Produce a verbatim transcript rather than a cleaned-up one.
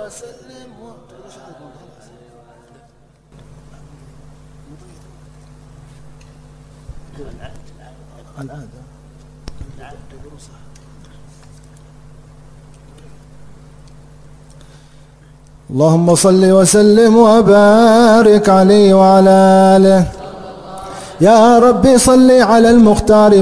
وسلم الآن اللهم صل وسلم وبارك عليه وعلى آله. يا ربي صل على المختار